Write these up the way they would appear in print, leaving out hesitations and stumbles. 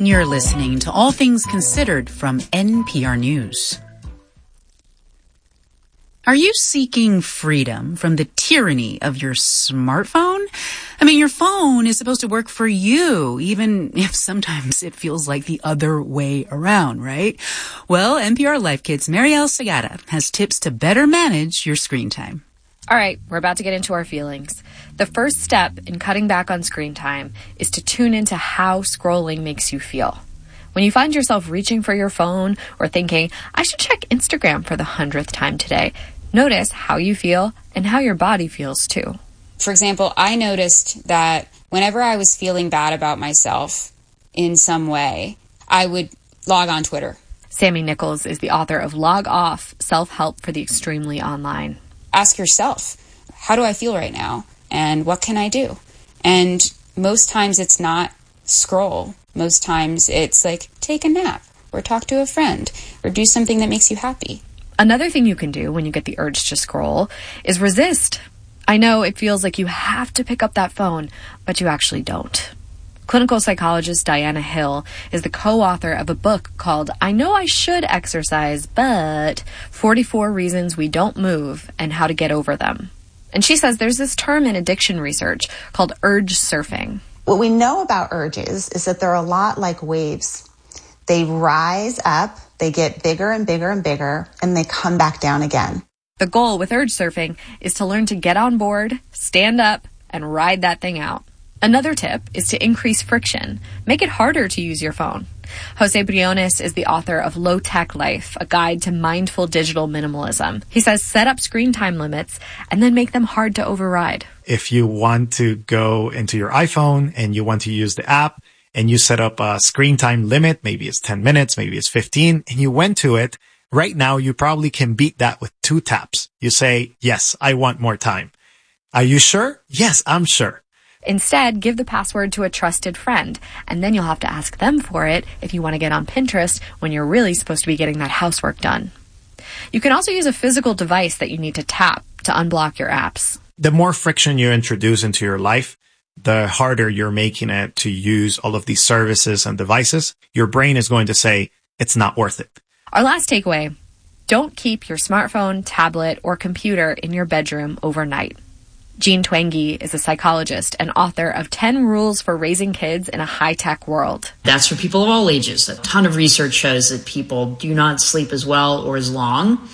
You're listening to All Things Considered from NPR News. Are you seeking freedom from the tyranny of your smartphone? I mean, your phone is supposed to work for you, even if sometimes it feels like the other way around, right? Well, NPR Life Kit's Marielle Segarra has tips to better manage your screen time. All right, we're about to get into our feelings. The first step in cutting back on screen time is to tune into how scrolling makes you feel. When you find yourself reaching for your phone or thinking, I should check Instagram for the 100th time today, notice how you feel and how your body feels too. For example, I noticed that whenever I was feeling bad about myself in some way, I would log on Twitter. Sammy Nichols is the author of Log Off, Self-Help for the Extremely Online. Ask yourself, how do I feel right now? And what can I do? And most times it's not scroll. Most times it's like take a nap or talk to a friend or do something that makes you happy. Another thing you can do when you get the urge to scroll is resist. I know it feels like you have to pick up that phone, but you actually don't. Clinical psychologist Diana Hill is the co-author of a book called I Know I Should Exercise, but 44 Reasons We Don't Move and How to Get Over Them. And she says there's this term in addiction research called urge surfing. What we know about urges is that they're a lot like waves. They rise up, they get bigger and bigger and bigger, and they come back down again. The goal with urge surfing is to learn to get on board, stand up, and ride that thing out. Another tip is to increase friction. Make it harder to use your phone. Jose Briones is the author of Low Tech Life, a guide to mindful digital minimalism. He says set up screen time limits and then make them hard to override. If you want to go into your iPhone and you want to use the app and you set up a screen time limit, maybe it's 10 minutes, maybe it's 15, and you went to it, right now you probably can beat that with 2 taps. You say, yes, I want more time. Are you sure? Yes, I'm sure. Instead, give the password to a trusted friend, and then you'll have to ask them for it if you want to get on Pinterest when you're really supposed to be getting that housework done. You can also use a physical device that you need to tap to unblock your apps. The more friction you introduce into your life, the harder you're making it to use all of these services and devices. Your brain is going to say, it's not worth it. Our last takeaway, don't keep your smartphone, tablet, or computer in your bedroom overnight. Jean Twenge is a psychologist and author of 10 Rules for Raising Kids in a High-Tech World. That's for people of all ages. A ton of research shows that people do not sleep as well or as long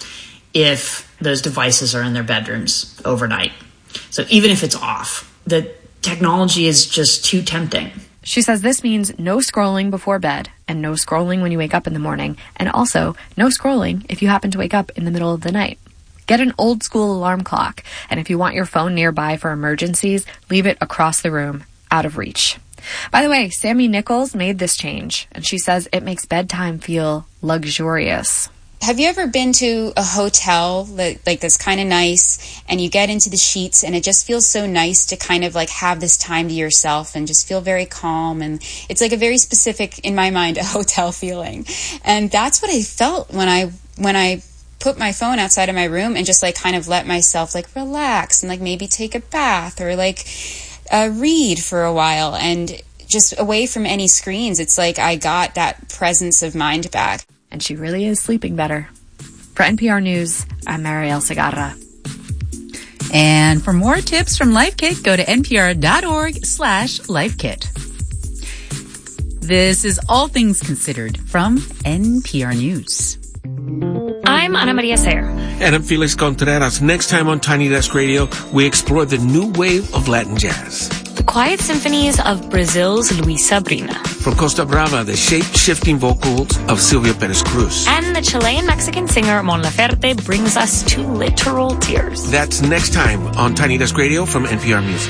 if those devices are in their bedrooms overnight. So even if it's off, the technology is just too tempting. She says this means no scrolling before bed and no scrolling when you wake up in the morning, and also no scrolling if you happen to wake up in the middle of the night. Get an old school alarm clock, and if you want your phone nearby for emergencies, leave it across the room, out of reach. By the way, Sammy Nichols made this change, and she says it makes bedtime feel luxurious. Have you ever been to a hotel that's kind of nice, and you get into the sheets and it just feels so nice to kind of like have this time to yourself and just feel very calm, and it's like a very specific, in my mind, a hotel feeling. And that's what I felt when I put my phone outside of my room and just like kind of let myself like relax and like maybe take a bath or like read for a while and just away from any screens. It's like I got that presence of mind back. And she really is sleeping better. For NPR News, I'm Marielle Segarra. And for more tips from Life Kit, go to npr.org/lifekit. This is All Things Considered from NPR News. I'm Ana Maria Sayer. And I'm Felix Contreras. Next time on Tiny Desk Radio, we explore the new wave of Latin jazz. The quiet symphonies of Brazil's Luis Sabrina. From Costa Brava, the shape-shifting vocals of Silvia Perez Cruz. And the Chilean-Mexican singer Mon Laferte brings us to literal tears. That's next time on Tiny Desk Radio from NPR Music.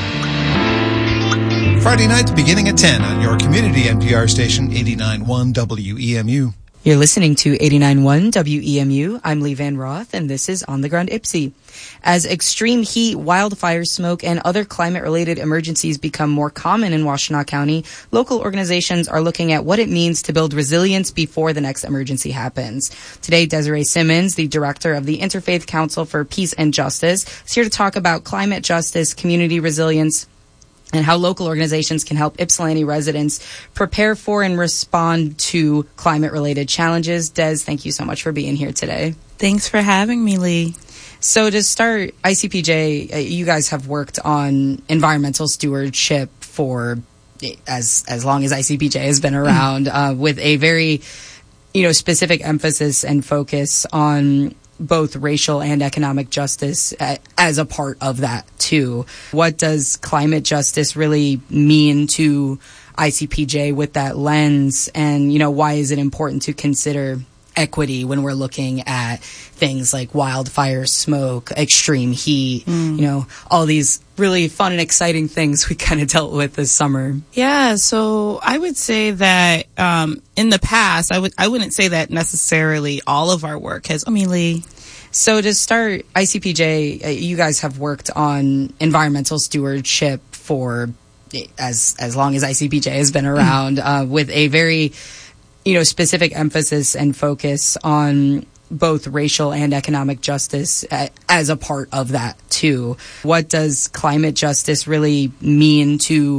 Friday nights beginning at 10 on your community NPR station 89.1 WEMU. You're listening to 89.1 WEMU. I'm Lee Van Roth, and this is On the Ground Ipsy. As extreme heat, wildfire smoke, and other climate-related emergencies become more common in Washtenaw County, local organizations are looking at what it means to build resilience before the next emergency happens. Today, Desiree Simmons, the director of the Interfaith Council for Peace and Justice, is here to talk about climate justice, community resilience, and how local organizations can help Ypsilanti residents prepare for and respond to climate-related challenges. Des, thank you so much for being here today. Thanks for having me, Lee. So to start, ICPJ, you guys have worked on environmental stewardship for as long as ICPJ has been around, with a very, specific emphasis and focus on both racial and economic justice as a part of that too. What does climate justice really mean to ICPJ with that lens? And, why is it important to consider equity when we're looking at things like wildfire, smoke, extreme heat, all these really fun and exciting things we kind of dealt with this summer? Yeah, so I would say that in the past, I wouldn't say that necessarily all of our work has... Lee. So to start, ICPJ, you guys have worked on environmental stewardship for as long as ICPJ has been around, with a very specific emphasis and focus on both racial and economic justice as a part of that too. What does climate justice really mean to